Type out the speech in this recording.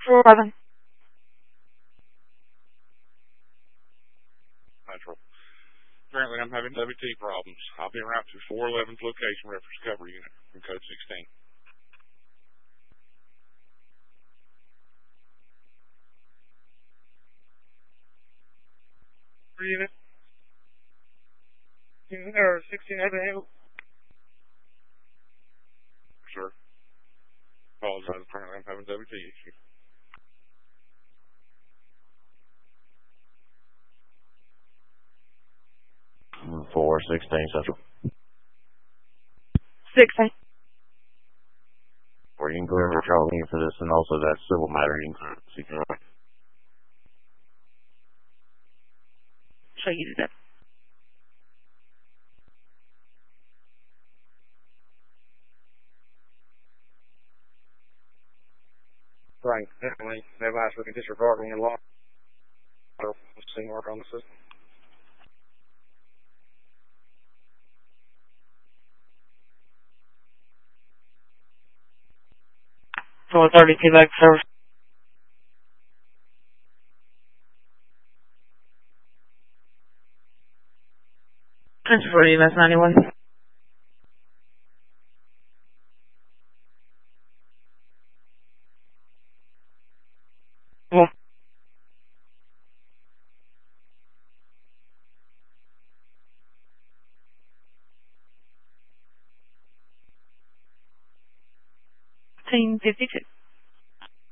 411. Metro. Apparently I'm having WT problems. I'll be en route to 411's location reference cover unit from code 16. Unit. Or 16 Avenue. Sir. Apologize. Apparently I'm having WT issues. 416 Central. 16. Or you can go over to Charlene for this, and also that civil matter you can see. Show you that. Right, definitely. Otherwise, we can disregard any law. Or see work on the system. For 32 back service. Transfer EMS 91. Well, Team 52.